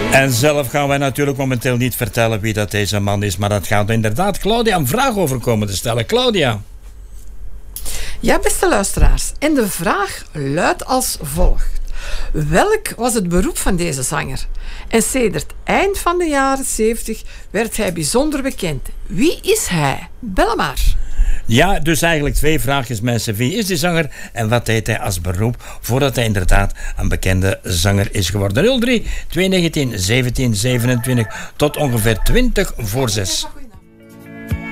En zelf gaan wij natuurlijk momenteel niet vertellen wie dat deze man is, maar dat gaat inderdaad Claudia een vraag over komen te stellen. Claudia. Ja, beste luisteraars. En de vraag luidt als volgt. Welk was het beroep van deze zanger? En sedert eind van de jaren 70 werd hij bijzonder bekend. Wie is hij? Bel maar. Ja, dus eigenlijk 2 vraagjes, mensen. Wie is die zanger en wat deed hij als beroep voordat hij inderdaad een bekende zanger is geworden? 03 219 17 27 tot ongeveer 20 voor 6.